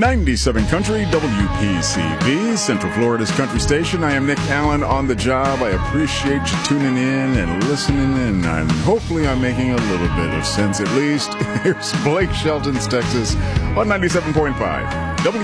97 Country, WPCV, Central Florida's country station. I am Nick Allen on the job. I appreciate you tuning in and listening in, and hopefully I'm making a little bit of sense at least. Here's Blake Shelton's Texas on 97.5.